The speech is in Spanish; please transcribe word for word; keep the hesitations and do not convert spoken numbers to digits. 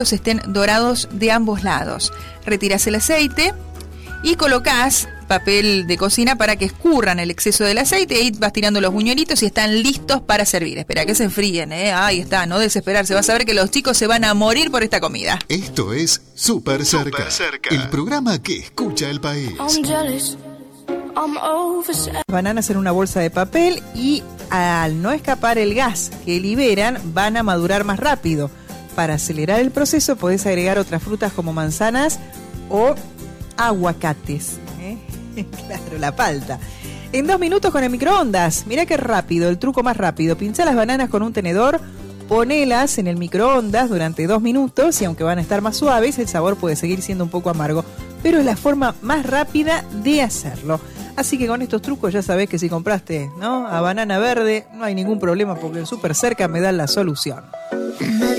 estén dorados de ambos lados. Retirás el aceite y colocás papel de cocina para que escurran el exceso del aceite y vas tirando los buñuelitos y están listos para servir. Espera que se enfríen, ¿eh? Ahí está, no desesperarse. Vas a ver que los chicos se van a morir por esta comida. Esto es Súper Cerca, Cerca, el programa que escucha el país. Bananas en una bolsa de papel y al no escapar el gas que liberan, van a madurar más rápido. Para acelerar el proceso podés agregar otras frutas como manzanas o aguacates. ¿eh? Claro, la palta. En dos minutos con el microondas. Mirá qué rápido, el truco más rápido. Pinchá las bananas con un tenedor, ponelas en el microondas durante dos minutos y aunque van a estar más suaves, el sabor puede seguir siendo un poco amargo. Pero es la forma más rápida de hacerlo. Así que con estos trucos ya sabés que si compraste, ¿no?, a banana verde, no hay ningún problema porque en Súper Cerca me dan la solución.